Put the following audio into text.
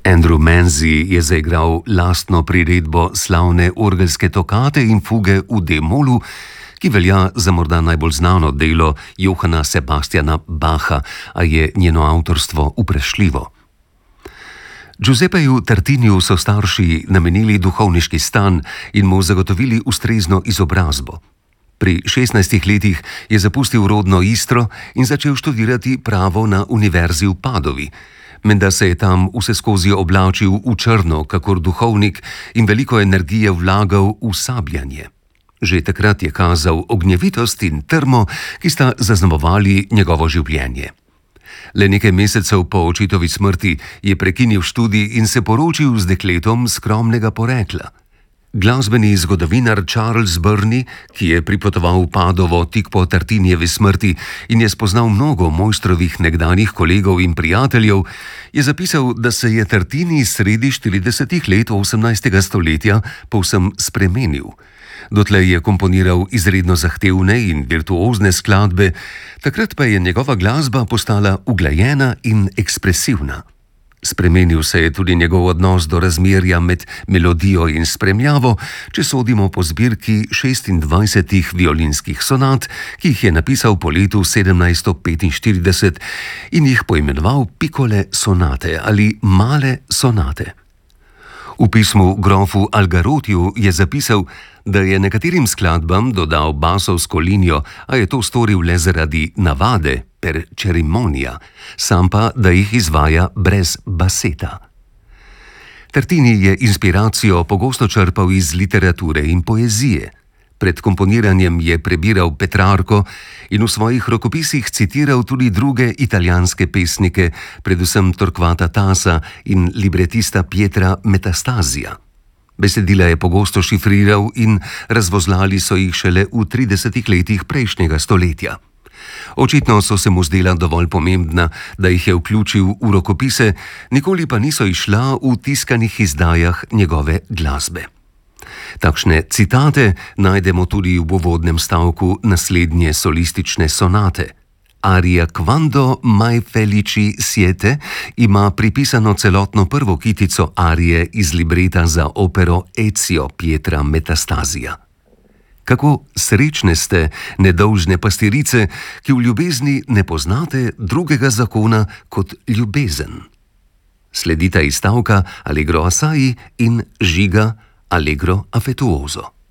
Andrew Manzi je zaigral lastno priredbo slavne orgelske tokate in fuge v D-molu, ki velja za morda najbolj znano delo Johana Sebastiana Bacha, a je njeno avtorstvo vprašljivo. Giuseppeju Tartiniju so starši namenili duhovniški stan in mu zagotovili ustrezno izobrazbo. Pri 16 letih je zapustil rodno Istro in začel študirati pravo na univerzi v Padovi. Menda se je tam vseskozi oblačil v črno, kakor duhovnik, in veliko energije vlagal v sabljanje. Že takrat je kazal ognjevitost in trmo, ki sta zaznamovali njegovo življenje. Le nekaj mesecev po očetovi smrti je prekinil študij in se poročil z dekletom skromnega porekla. Glasbeni zgodovinar Charles Burney, ki je pripotoval v Padovo tik po Tartinijevi smrti in je spoznal mnogo mojstrovih nekdanjih kolegov in prijateljev, je zapisal, da se je Tartini sredi 40 let 18. stoletja povsem spremenil. Dotlej je komponiral izredno zahtevne in virtuozne skladbe, takrat pa je njegova glasba postala uglajena in ekspresivna. Spremenil se je tudi njegov odnos do razmerja med melodijo in spremljavo, če sodimo po zbirki 26 violinskih sonat, ki jih je napisal po letu 1745 in jih poimenoval Piccole sonate ali male sonate. V pismu grofu Algarotiju je zapisal, da je nekaterim skladbam dodal basovsko linijo, a je to storil le zaradi navade, per ceremonija, sam pa, da jih izvaja brez baseta. Tartini je inspiracijo pogosto črpal iz literature in poezije. Pred komponiranjem je prebiral Petrarko in v svojih rokopisih citiral tudi druge italijanske pesnike, predvsem Torquata Tassa in libretista Pietra Metastasija. Besedila je pogosto šifriral in razvozlali so jih šele v 30 letih prejšnjega stoletja. Očitno so se mu zdela dovolj pomembna, da jih je vključil v rokopise, nikoli pa niso izšla v tiskanih izdajah njegove glasbe. Takšne citate najdemo tudi v uvodnem stavku naslednje solistične sonate. Aria Quando mai felici siete ima pripisano celotno prvo kitico arije iz libreta za opero Ezio Pietra Metastasija. Kako srečne ste, nedolžne pastirice, ki v ljubezni ne poznate drugega zakona kot ljubezen. Sledita izstavka Allegro assai in žiga Allegro affettuoso.